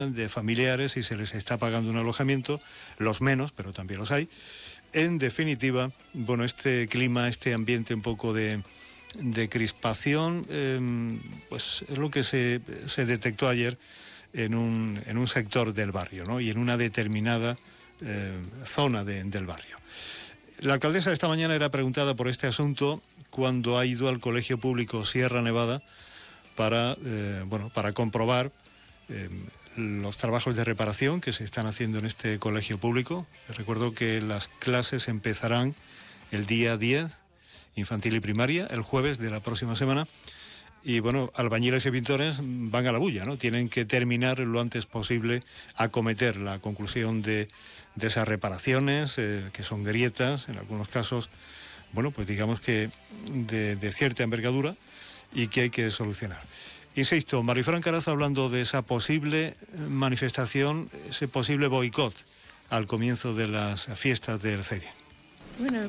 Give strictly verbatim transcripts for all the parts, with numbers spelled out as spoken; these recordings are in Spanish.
de familiares y se les está pagando un alojamiento, los menos, pero también los hay. En definitiva, bueno, este clima, este ambiente un poco de, de crispación, eh, pues es lo que se, se detectó ayer en un, en un sector del barrio, ¿no? Y en una determinada eh, zona de, del barrio. La alcaldesa esta mañana era preguntada por este asunto cuando ha ido al Colegio Público Sierra Nevada para, eh, bueno, para comprobar eh, los trabajos de reparación que se están haciendo en este colegio público. Les recuerdo que las clases empezarán el día diez, infantil y primaria, el jueves de la próxima semana. Y bueno, albañiles y pintores van a la bulla, ¿no? Tienen que terminar lo antes posible, acometer la conclusión de, de esas reparaciones, eh, que son grietas, en algunos casos, bueno, pues digamos que de, de cierta envergadura y que hay que solucionar. Insisto, Marifran Carazo hablando de esa posible manifestación, ese posible boicot al comienzo de las fiestas del C E D I. Bueno,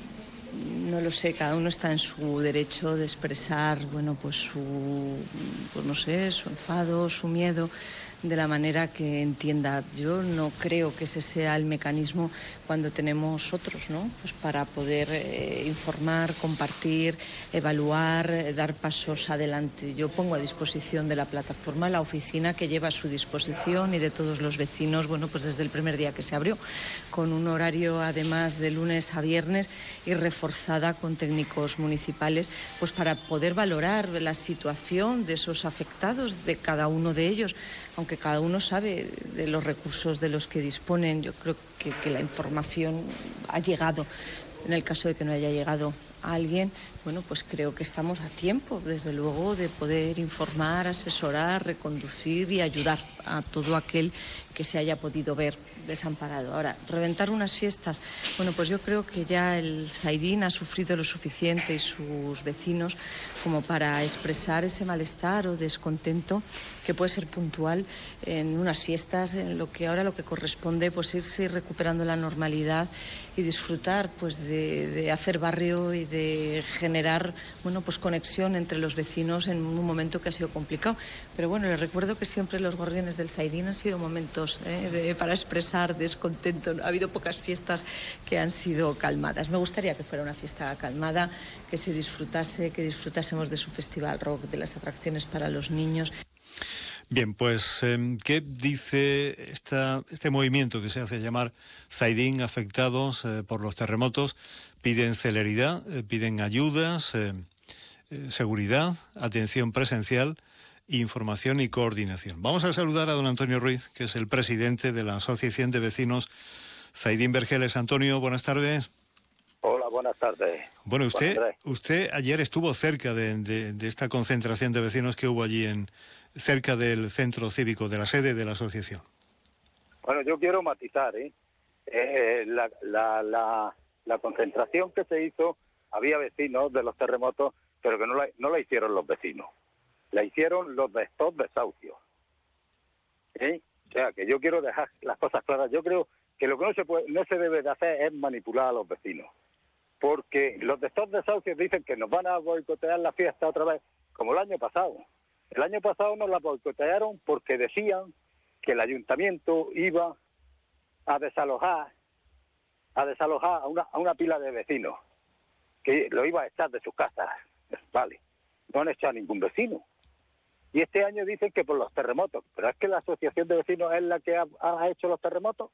no lo sé, cada uno está en su derecho de expresar, bueno, pues su, pues no sé, su enfado, su miedo, de la manera que entienda. Yo no creo que ese sea el mecanismo cuando tenemos otros, ¿no? Pues para poder eh, informar, compartir, evaluar, eh, dar pasos adelante. Yo pongo a disposición de la plataforma la oficina que lleva a su disposición y de todos los vecinos, bueno, pues desde el primer día que se abrió, con un horario además de lunes a viernes y reforzada con técnicos municipales, pues para poder valorar la situación de esos afectados, de cada uno de ellos, aunque cada uno sabe de los recursos de los que disponen. Yo creo que, que la información ha llegado. En el caso de que no haya llegado a alguien, bueno, pues creo que estamos a tiempo, desde luego, de poder informar, asesorar, reconducir y ayudar a todo aquel que se haya podido ver desamparado. Ahora, reventar unas fiestas, bueno, pues yo creo que ya el Zaidín ha sufrido lo suficiente y sus vecinos como para expresar ese malestar o descontento que puede ser puntual en unas fiestas, en lo que ahora lo que corresponde, pues irse recuperando la normalidad y disfrutar, pues de, de hacer barrio y de generar, bueno, pues conexión entre los vecinos en un momento que ha sido complicado. Pero bueno, les recuerdo que siempre los gorriones del Zaidín han sido momentos eh, de, para expresar descontento. Ha habido pocas fiestas que han sido calmadas. Me gustaría que fuera una fiesta calmada, que se disfrutase, que disfrutásemos de su festival rock, de las atracciones para los niños. Bien, pues, eh, ¿qué dice esta, este movimiento que se hace llamar Zaidín afectados eh, por los terremotos? Piden celeridad, eh, piden ayudas, eh, eh, seguridad, atención presencial, información y coordinación. Vamos a saludar a don Antonio Ruiz, que es el presidente de la Asociación de Vecinos Zaidín Vergeles. Antonio, buenas tardes. Hola, buenas tardes. Bueno, usted, usted ayer estuvo cerca de, de, de esta concentración de vecinos que hubo allí en cerca del centro cívico, de la sede de la asociación. Bueno, yo quiero matizar, ¿eh? eh la, la, la, la concentración que se hizo, había vecinos de los terremotos, pero que no la, no la hicieron los vecinos, la hicieron los de estos desahucios. ¿Eh? O sea, que yo quiero dejar las cosas claras. Yo creo que lo que no se puede, no se debe de hacer es manipular a los vecinos, porque los de estos desahucios dicen que nos van a boicotear la fiesta otra vez, como el año pasado. El año pasado nos la boicotearon porque decían que el ayuntamiento iba a desalojar a desalojar a una, a una pila de vecinos, que lo iba a echar de sus casas. Vale, no han echado a ningún vecino. Y este año dicen que por los terremotos, pero es que la asociación de vecinos es la que ha, ha hecho los terremotos.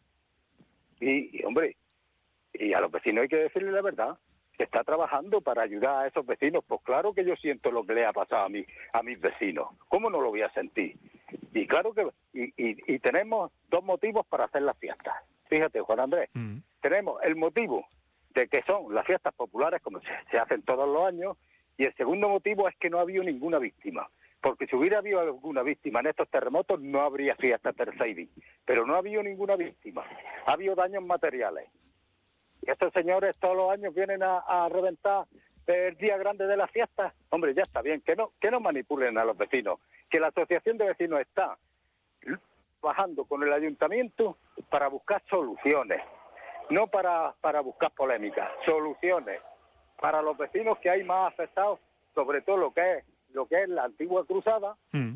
Y, y, hombre, y a los vecinos hay que decirle la verdad, que está trabajando para ayudar a esos vecinos. Pues claro que yo siento lo que le ha pasado a mí, a mis vecinos. ¿Cómo no lo voy a sentir? Y claro que y, y, y tenemos dos motivos para hacer las fiestas. Fíjate, Juan Andrés, mm. tenemos el motivo de que son las fiestas populares, como se, se hacen todos los años, y el segundo motivo es que no ha habido ninguna víctima. Porque si hubiera habido alguna víctima en estos terremotos, no habría fiestas del Zaidín. Pero no ha habido ninguna víctima. Ha habido daños materiales. Y estos señores todos los años vienen a, a reventar el día grande de las fiestas. Hombre, ya está bien, que no que no manipulen a los vecinos. Que la asociación de vecinos está trabajando con el ayuntamiento para buscar soluciones, no para, para buscar polémicas, soluciones para los vecinos que hay más afectados, sobre todo lo que es lo que es la antigua cruzada, mm.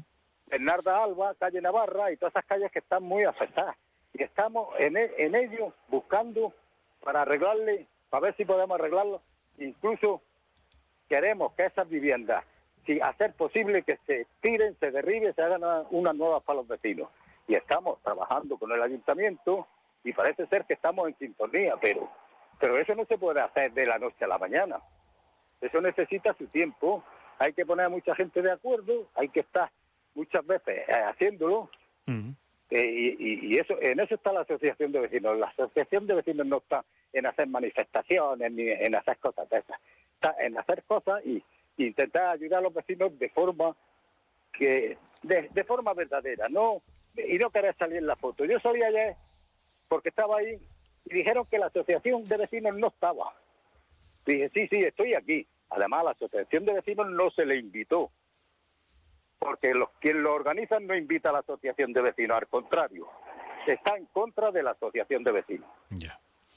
Bernarda Alba, calle Navarra y todas esas calles que están muy afectadas. Y estamos en, e, en ello buscando para arreglarle, para ver si podemos arreglarlo. Incluso queremos que esas viviendas, si hacer posible que se tiren, se derriben, se hagan unas nuevas para los vecinos. Y estamos trabajando con el ayuntamiento y parece ser que estamos en sintonía, pero, pero eso no se puede hacer de la noche a la mañana. Eso necesita su tiempo, hay que poner a mucha gente de acuerdo, hay que estar muchas veces eh, haciéndolo. Uh-huh. eh, y, y eso en eso está la asociación de vecinos. La asociación de vecinos no está en hacer manifestaciones ni en hacer cosas de esas. Está en hacer cosas y, y intentar ayudar a los vecinos de forma que de, de forma verdadera, no y no querer salir en la foto. Yo salí ayer porque estaba ahí y dijeron que la asociación de vecinos no estaba. Dije, sí, sí, estoy aquí. Además, a la asociación de vecinos no se le invitó, porque los quien lo organizan no invita a la asociación de vecinos, al contrario, está en contra de la asociación de vecinos. Ya.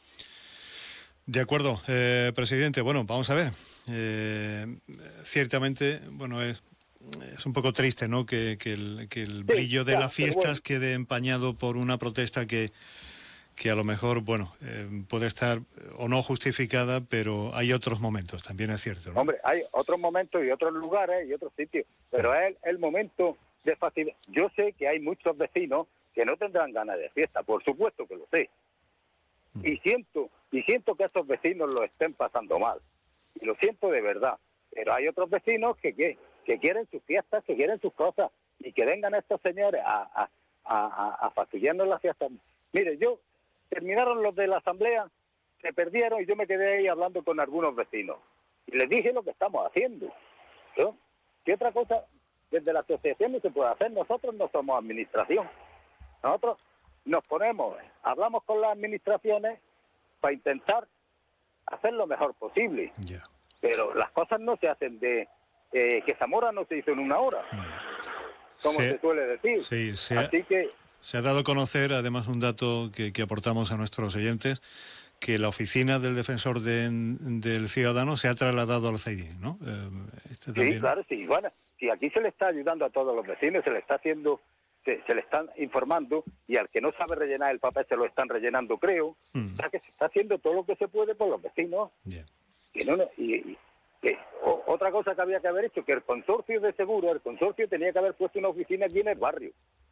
De acuerdo, eh, presidente. Bueno, vamos a ver. Eh, ciertamente, bueno, es, es un poco triste, ¿no?, que, que el, que el brillo sí, de claro, las fiestas bueno. quede empañado por una protesta que, que a lo mejor, bueno, eh, puede estar o no justificada, pero hay otros momentos, también es cierto, ¿no? Hombre, hay otros momentos y otros lugares y otros sitios, pero es el, el momento de facilidad. Yo sé que hay muchos vecinos que no tendrán ganas de fiesta, por supuesto que lo sé. Mm. Y siento, y siento que estos vecinos lo estén pasando mal. Y lo siento de verdad. Pero hay otros vecinos que, que, que quieren sus fiestas, que quieren sus cosas, y que vengan estos señores a, a, a, a fastidiarnos las fiestas. Mire, yo... Terminaron los de la asamblea, se perdieron y yo me quedé ahí hablando con algunos vecinos. Y les dije lo que estamos haciendo. ¿No? ¿Qué otra cosa desde la asociación no se puede hacer? Nosotros no somos administración. Nosotros nos ponemos, hablamos con las administraciones para intentar hacer lo mejor posible. Yeah. Pero las cosas no se hacen de... Eh, que Zamora no se hizo en una hora, como se, se suele decir. Sí, se Así ha... que... Se ha dado a conocer, además, un dato que, que aportamos a nuestros oyentes, que la oficina del defensor de, del ciudadano se ha trasladado al C I D I, ¿no? Eh, este sí, también... claro, sí. Bueno, si aquí se le está ayudando a todos los vecinos, se le está haciendo, se, se le están informando, y al que no sabe rellenar el papel se lo están rellenando, creo. Mm. O sea, que se está haciendo todo lo que se puede por los vecinos. Yeah. Y, no, y, y, y o, otra cosa que había que haber hecho, que el consorcio de seguro, el consorcio tenía que haber puesto una oficina aquí en el barrio.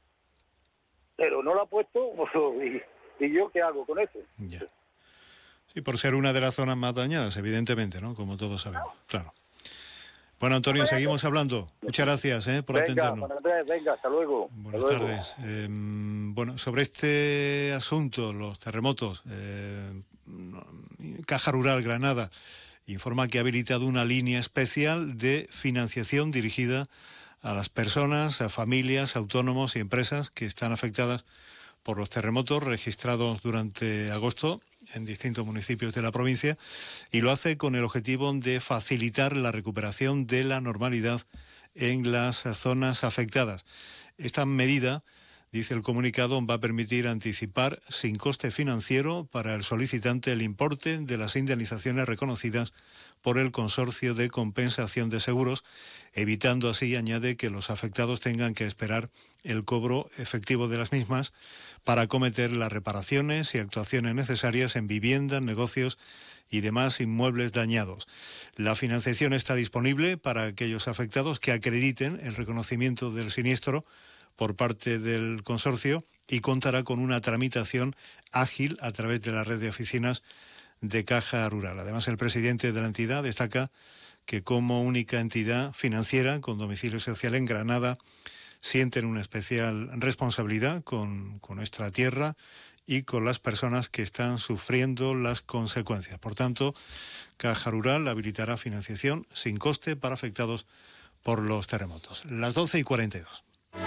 Pero no lo ha puesto, y, y yo qué hago con eso. Ya. Sí, por ser una de las zonas más dañadas, evidentemente, ¿no? Como todos sabemos, claro. Bueno, Antonio, seguimos hablando. Muchas gracias ¿eh? por venga, atendernos. Andrés, venga, hasta luego. Buenas hasta luego. tardes. Eh, bueno, sobre este asunto, los terremotos, eh, Caja Rural Granada informa que ha habilitado una línea especial de financiación dirigida a las personas, a familias, autónomos y empresas que están afectadas por los terremotos registrados durante agosto en distintos municipios de la provincia, y lo hace con el objetivo de facilitar la recuperación de la normalidad en las zonas afectadas. Esta medida, dice el comunicado, va a permitir anticipar sin coste financiero para el solicitante el importe de las indemnizaciones reconocidas por el Consorcio de Compensación de Seguros, evitando así, añade, que los afectados tengan que esperar el cobro efectivo de las mismas para acometer las reparaciones y actuaciones necesarias en viviendas, negocios y demás inmuebles dañados. La financiación está disponible para aquellos afectados que acrediten el reconocimiento del siniestro por parte del consorcio y contará con una tramitación ágil a través de la red de oficinas de Caja Rural. Además, el presidente de la entidad destaca que como única entidad financiera con domicilio social en Granada sienten una especial responsabilidad con, con nuestra tierra y con las personas que están sufriendo las consecuencias. Por tanto, Caja Rural habilitará financiación sin coste para afectados por los terremotos. Las doce y cuarenta y dos.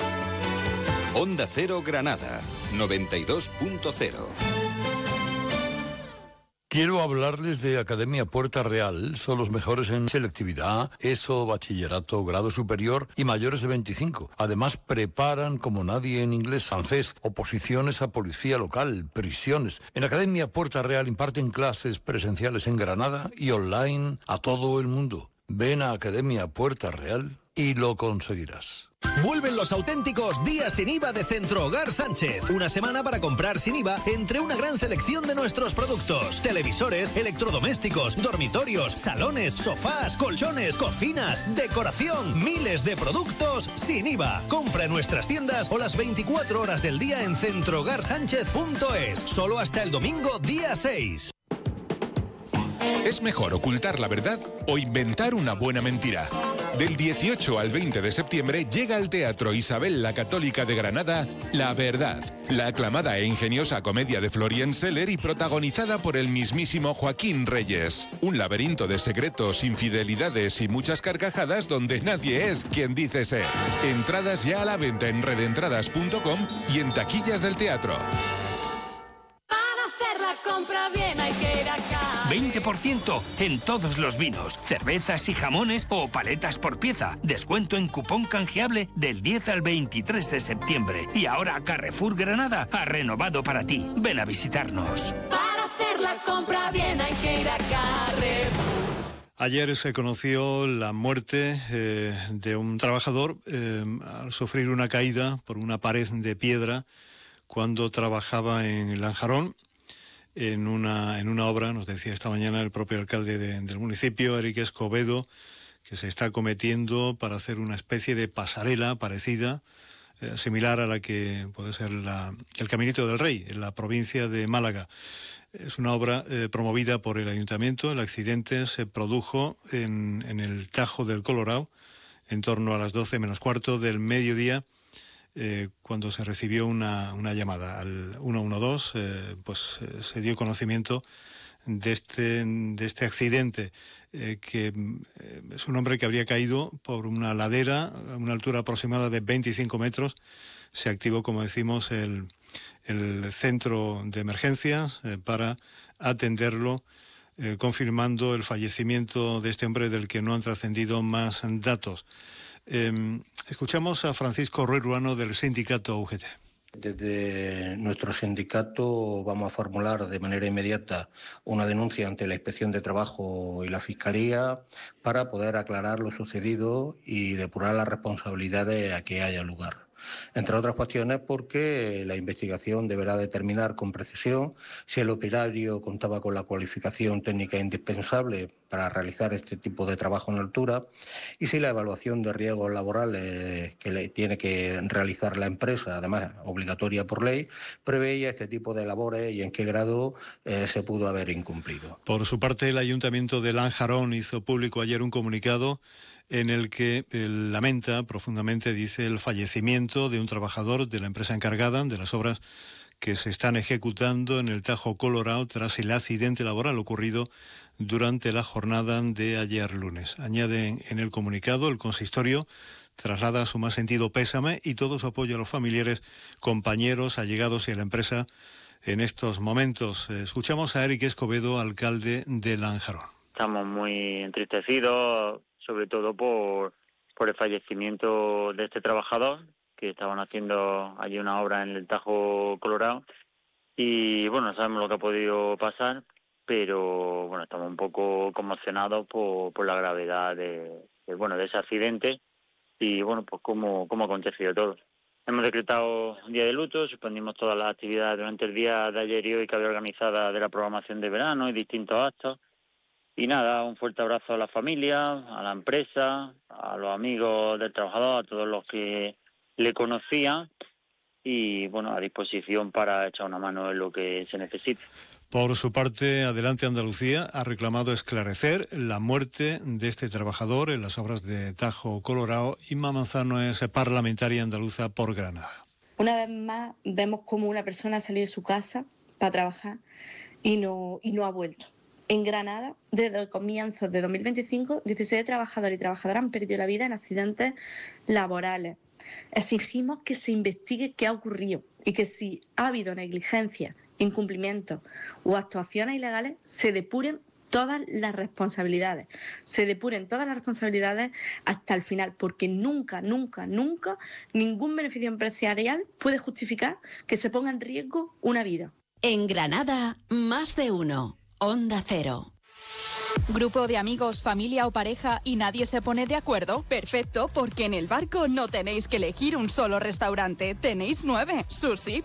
Onda Cero Granada, noventa y dos punto cero. Quiero hablarles de Academia Puerta Real. Son los mejores en selectividad, ESO, bachillerato, grado superior y mayores de veinticinco. Además, preparan como nadie en inglés, francés, oposiciones a policía local, prisiones. En Academia Puerta Real imparten clases presenciales en Granada y online a todo el mundo. Ven a Academia Puerta Real y lo conseguirás. Vuelven los auténticos días sin I V A de Centro Hogar Sánchez. Una semana para comprar sin I V A entre una gran selección de nuestros productos. Televisores, electrodomésticos, dormitorios, salones, sofás, colchones, cocinas, decoración. Miles de productos sin I V A. Compra en nuestras tiendas o las veinticuatro horas del día en centro hogar sánchez punto es. Solo hasta el domingo día seis. ¿Es mejor ocultar la verdad o inventar una buena mentira? Del dieciocho al veinte de septiembre llega al Teatro Isabel la Católica de Granada La Verdad, la aclamada e ingeniosa comedia de Florian Seller y protagonizada por el mismísimo Joaquín Reyes. Un laberinto de secretos, infidelidades y muchas carcajadas donde nadie es quien dice ser. Entradas ya a la venta en redentradas punto com y en taquillas del teatro. Para hacer la compra bien hay que ir acá. veinte por ciento en todos los vinos, cervezas y jamones o paletas por pieza. Descuento en cupón canjeable del diez al veintitrés de septiembre. Y ahora Carrefour Granada ha renovado para ti. Ven a visitarnos. Para hacer la compra bien hay que ir a Carrefour. Ayer se conoció la muerte eh, de un trabajador eh, al sufrir una caída por una pared de piedra cuando trabajaba en Lanjarón. En una, en una obra, nos decía esta mañana el propio alcalde de, del municipio, Eric Escobedo, que se está cometiendo para hacer una especie de pasarela parecida, eh, similar a la que puede ser la, el Caminito del Rey, en la provincia de Málaga. Es una obra eh, promovida por el ayuntamiento. El accidente se produjo en, en el Tajo del Colorado, en torno a las doce menos cuarto del mediodía, Eh, cuando se recibió una, una llamada al uno uno dos, eh, pues eh, se dio conocimiento de este, de este accidente, eh, que eh, es un hombre que habría caído por una ladera a una altura aproximada de veinticinco metros. Se activó, como decimos, el, el centro de emergencias eh, para atenderlo, eh, confirmando el fallecimiento de este hombre del que no han trascendido más datos. Eh, escuchamos a Francisco Ruiz Ruano del sindicato U G T. Desde nuestro sindicato vamos a formular de manera inmediata una denuncia ante la Inspección de Trabajo y la Fiscalía para poder aclarar lo sucedido y depurar las responsabilidades a que haya lugar. Entre otras cuestiones porque la investigación deberá determinar con precisión si el operario contaba con la cualificación técnica indispensable para realizar este tipo de trabajo en altura y si la evaluación de riesgos laborales que le tiene que realizar la empresa, además obligatoria por ley, preveía este tipo de labores y en qué grado eh, se pudo haber incumplido. Por su parte, el Ayuntamiento de Lanjarón hizo público ayer un comunicado en el que eh, lamenta profundamente, dice, el fallecimiento de un trabajador de la empresa encargada de las obras que se están ejecutando en el Tajo Colorado tras el accidente laboral ocurrido durante la jornada de ayer lunes. Añade en el comunicado, el consistorio traslada su más sentido pésame y todo su apoyo a los familiares, compañeros, allegados y a la empresa en estos momentos. Escuchamos a Eric Escobedo, alcalde de Lanjarón. Estamos muy entristecidos, sobre todo por, por el fallecimiento de este trabajador, que estaban haciendo allí una obra en el Tajo Colorado. Y bueno, no sabemos lo que ha podido pasar, pero bueno, estamos un poco conmocionados por, por la gravedad de, de, bueno, de ese accidente y bueno, pues cómo, cómo ha acontecido todo. Hemos decretado un día de luto, suspendimos todas las actividades durante el día de ayer y hoy que había organizada de la programación de verano y distintos actos. Y nada, un fuerte abrazo a la familia, a la empresa, a los amigos del trabajador, a todos los que le conocían y, bueno, a disposición para echar una mano en lo que se necesite. Por su parte, Adelante Andalucía ha reclamado esclarecer la muerte de este trabajador en las obras de Tajo Colorado. Inma Manzano es parlamentaria andaluza por Granada. Una vez más vemos cómo una persona salió de su casa para trabajar y no, y no ha vuelto. En Granada, desde el comienzo de dos mil veinticinco, dieciséis trabajadores y trabajadoras han perdido la vida en accidentes laborales. Exigimos que se investigue qué ha ocurrido y que si ha habido negligencia, incumplimientos o actuaciones ilegales, se depuren todas las responsabilidades. Se depuren todas las responsabilidades hasta el final, porque nunca, nunca, nunca ningún beneficio empresarial puede justificar que se ponga en riesgo una vida. En Granada, más de uno. Onda Cero. ¿Grupo de amigos, familia o pareja y nadie se pone de acuerdo? Perfecto, porque en El Barco no tenéis que elegir un solo restaurante, tenéis nueve. Sushi,